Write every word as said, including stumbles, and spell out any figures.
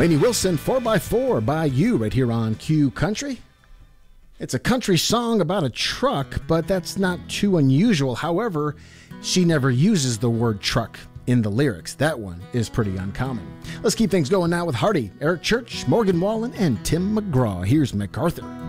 Lainey Wilson, four by four by you, right here on Q Country. It's a country song about a truck, but that's not too unusual. However, she never uses the word truck in the lyrics. That one is pretty uncommon. Let's keep things going now with Hardy, Eric Church, Morgan Wallen, and Tim McGraw. Here's MacArthur.